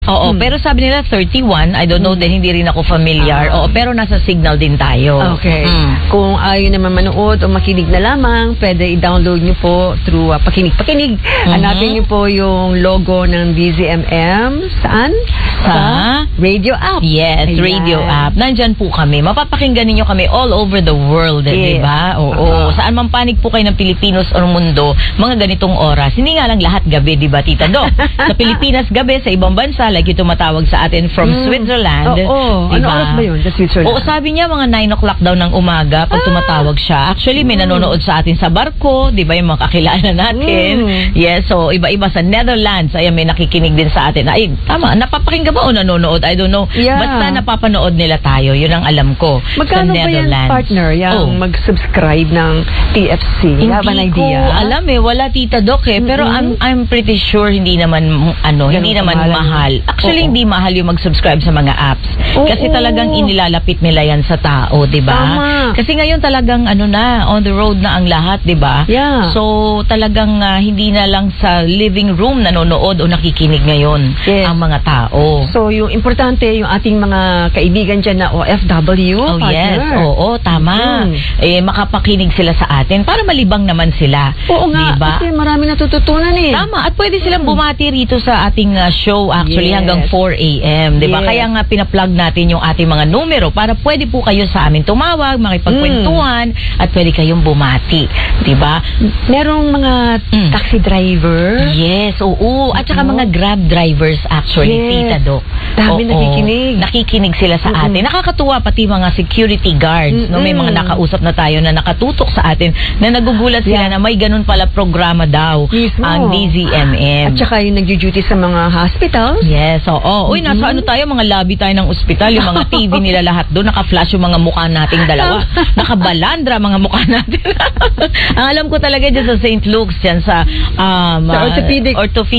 Oo, pero sabi nila 31. I don't know din, hindi rin ako familiar. Oo, pero nasa Signal din tayo. Okay. Kung ayaw naman manood o makinig na lamang, pwede i-download nyo po through Pakinig. Hanapin nyo po yung logo ng DZMM. Saan? Sa radio app. Yes, Ayan. radio app. Nandyan po kami. Mapapakinggan ninyo kami all over the world, di ba? Oo. Saan man panig po kayo ng Pilipinos o mundo, mga ganitong oras. Hindi nga lang lahat gabi, di ba, Tita Doc? Sa Pilipinas gabi, sa ibang bansa, like yung tumatawag sa atin from Switzerland. Oo. Diba? Ano oras ba yun sa Switzerland? Oo, sabi niya mga 9 o'clock daw ng umaga pag tumatawag siya. Actually, may nanonood sa atin sa barko, di ba, yung mga kakilala natin. Yes, so iba-iba sa Netherlands. Ayan, may nakikinig din sa atin. Ay, tama, napapakinggan ba o nanonood? I don't know. Yeah. Basta napapanood nila tayo. Yun ang alam ko. Magkano sa ba yan, Netherlands. partner, yung mag-subscribe ng TFC? Hindi have an idea? ko alam wala Tita Doc pero I'm pretty sure hindi naman hindi naman mahal. Actually, hindi mahal yung mag-subscribe sa mga apps. Kasi talagang inilalapit nila yan sa tao, di ba? Kasi ngayon talagang on the road na ang lahat, di ba? Yeah. So talagang hindi na lang sa living room nanonood o nakikinig ngayon ang mga tao. So yung importante, yung ating mga kaibigan dyan na OFW, Oh, partner. yes. Oo, tama. Makapakinig sila sa atin para malibang naman sila. Oo nga, diba? kasi marami natututunan Tama, at pwede silang bumati rito sa ating show actually hanggang 4 a.m. Diba? Kaya nga pinaplug natin yung ating mga numero para pwede po kayo sa amin tumawag, makipagkwentuhan, at pwede kayong bumati. Diba? Merong mga taxi driver. Yes, oo. At saka mga grab drivers actually, Tita Doc. Dami nakikinig. Nakikinig sila sa atin. Nakakatuwa pati mga security guards. May mga nakausap na tayo na nakatutok sa atin na nagugulat sila na may ganun pala programa daw ang DZMM. At saka yung nag-duty sa mga hospitals. Yes, oo. Uy, nasa tayo, mga lobby tayo ng ospital. Yung mga TV nila lahat doon, naka-flash yung mga mukha nating dalawa. Nakabalandra mga mukha natin. Ang alam ko talaga dyan sa St. Luke's, dyan sa orthopedic.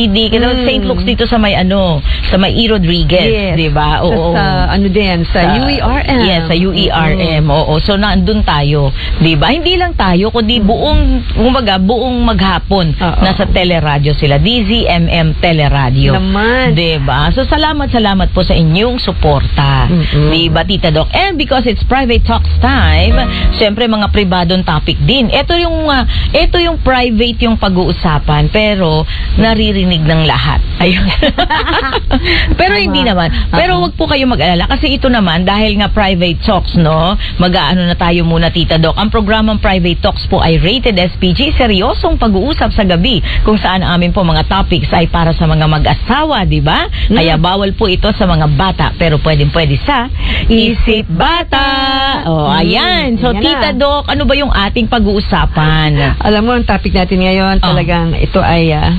Sa St. Luke's dito sa may sa may E. Rodriguez, di ba? Oo. Sa sa UERM. Yes, sa UERM. Oo. So naandun tayo, di ba? Hindi lang tayo, kundi buong maghapon nasa teleradyo sila. DZMM Teleradio. Naman. Di ba? So salamat po sa inyong suporta. Di ba, Tita Doc? And because it's private talks time, syempre mga pribadong topic din. Ito yung private yung pag-uusapan, pero naririnig ng lahat. Ayun. Pero hindi naman. Pero wag po kayo mag-alala kasi ito naman dahil nga private talks, no? Mag-aano na tayo muna, Tita Doc. Ang programang Private Talks po ay rated SPG, seryosong pag-uusap sa gabi kung saan ang amin po mga topics ay para sa mga mag-asawa, di ba? Kaya bawal po ito sa mga bata, pero pwede sa Isip Bata. Ayan. So, Tita Doc, ano ba yung ating pag-uusapan? Alam mo, ang topic natin ngayon, talagang ito ay